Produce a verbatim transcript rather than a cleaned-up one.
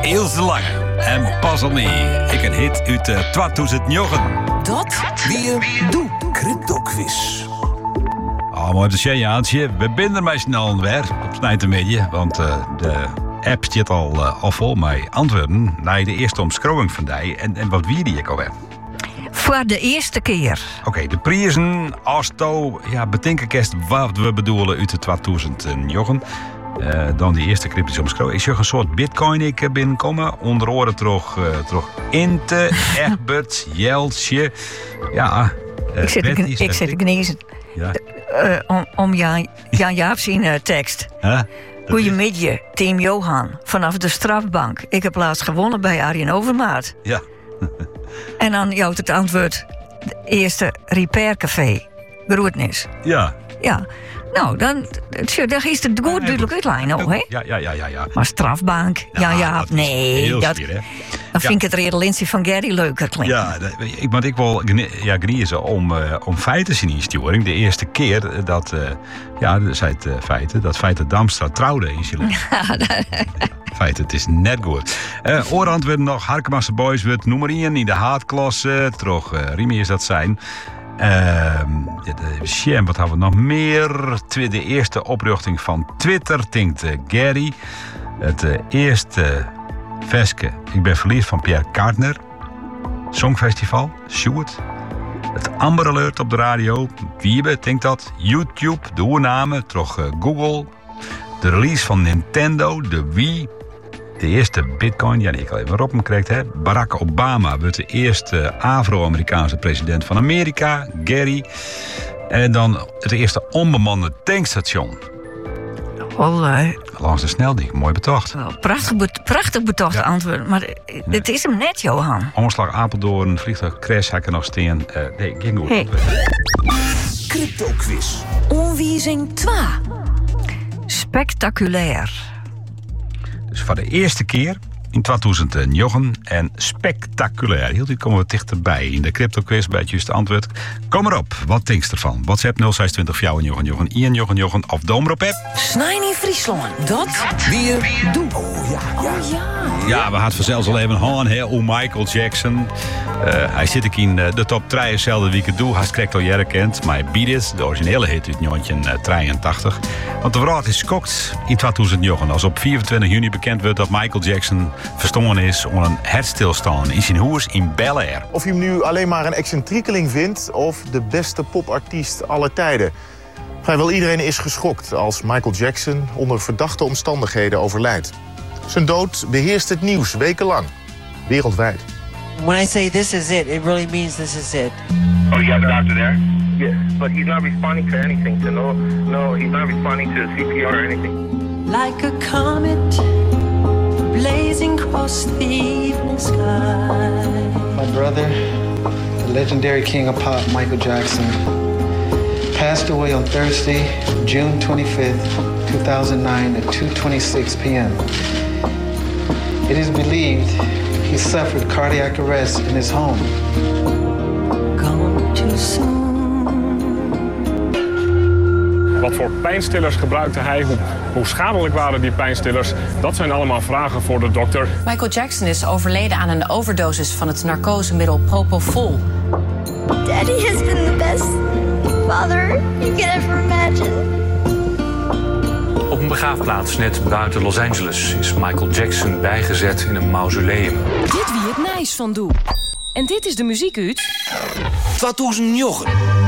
Ilse Lange en Pas op me. Ik een hit uit uh, tweeduizend negen. Dat weer doe. Crypto-quiz. Oh, mooi te zien, Jaantje. We binden mij snel weer op Snijtermedia, want uh, de app zit al, uh, al vol met antwoorden naar de eerste omschrijving van die. En, en wat wie die ik alweer? Voor de eerste keer. Oké, okay, de prijzen, als to, ja, betinkenkerst wat we bedoelen uit de tweeduizend negen. Uh, dan die eerste cryptische omschrijving. Is er een soort bitcoin ik binnenkomen? Onder andere toch, uh, toch Inte, Egbert, Jeltje. Ja, uh, ik zit te kniezen. Ja. Uh, om, om Jan, Jan Jaap zijn uh, tekst. Huh? Goedemiddag, team Johan. Vanaf de strafbank. Ik heb laatst gewonnen bij Arjen Overmaat. Ja. En dan jouwt het antwoord. De eerste repaircafé. Groetnis. Ja. Ja. Nou, dan, dan is het goed duidelijk uitlijn, oh, hè? Ja, ja, ja, ja, ja. Maar strafbank, ja, ja, ja nee. Dat, spier, hè? Dan vind ik het redelintie van Gary leuker klinken. Ja, dat, ik, want ik wil ja, gniezen om, uh, om feiten zien insturing. De eerste keer dat, uh, ja, dat zijn het uh, feiten, dat feiten Damstra trouwde in zijn leven. Feiten, het is net goed. Uh, Oorhand werd nog, Harkemasse Boys werd nummer één in de haatklasse. Toch, uh, Rimi is dat zijn. Uh, Sham, wat hebben we nog meer? De eerste oprichting van Twitter, denkt uh, Gary. Het uh, eerste veske, ik ben verliefd van Pierre Kartner. Songfestival, Sjoerd. Het Amber Alert op de radio, Wiebe, denkt dat. YouTube, de oernamen, toch uh, Google. De release van Nintendo, de Wii. De eerste bitcoin, ja, die ik al even op hem kreeg, hè. Barack Obama wordt de eerste Afro-Amerikaanse president van Amerika, Gary. En dan het eerste onbemande tankstation. Oh, langs de Sneldijk, mooi betocht. Well, prachtig, be- prachtig betocht ja. antwoord, maar nee. Het is hem net, Johan. Omslag Apeldoorn, vliegtuig crash, hakken nog steen. Uh, nee, ging goed. Hey. Crypto-quiz. Onwijzing twee. Spectaculair. Dus voor de eerste keer in tweeduizend negen en spectaculair. Heel die komen we dichterbij in de crypto-quiz bij het juiste antwoord. Kom erop, wat denk je ervan? WhatsApp nul zes twintig vier negen negen één negen negen of de Omroep app. Snijn in Friesland, dat weer doe. Oh ja, ja. Oh, ja. Ja, we hadden vanzelfs al even Han, hè, om Michael Jackson. Uh, hij zit ik in de top drie hetzelfde week doe. Hij krijgt al jaren kent, maar Beat It, de originele hit uit negentien drieëntachtig. Want de verhaal is gekocht in tweeduizend negen. Als op vierentwintig juni bekend wordt dat Michael Jackson verstoren is onder een hartstilstand in zijn huis in Bel Air. Of je hem nu alleen maar een excentriekeling vindt of de beste popartiest aller tijden. Vrijwel iedereen is geschokt als Michael Jackson onder verdachte omstandigheden overlijdt. Zijn dood beheerst het nieuws wekenlang, wereldwijd. When I say this is it, it really means this is it. Oh, you have a doctor there? Yes, but he's not responding to anything. So no, no, he's not responding to C P R or anything. Like a comet blazing across the evening sky. My brother, the legendary king of pop, Michael Jackson, passed away on Thursday, June twenty-fifth, two thousand nine at two twenty-six p.m. It is believed he suffered cardiac arrest in his home. Gone too soon. Wat voor pijnstillers gebruikte hij? Hoe, hoe schadelijk waren die pijnstillers? Dat zijn allemaal vragen voor de dokter. Michael Jackson is overleden aan een overdosis van het narcosemiddel Propofol. Daddy has been the best father you can ever imagine. Op een begraafplaats net buiten Los Angeles is Michael Jackson bijgezet in een mausoleum. Dit wie het nice van doe. En dit is de muziek uit tweeduizend negen.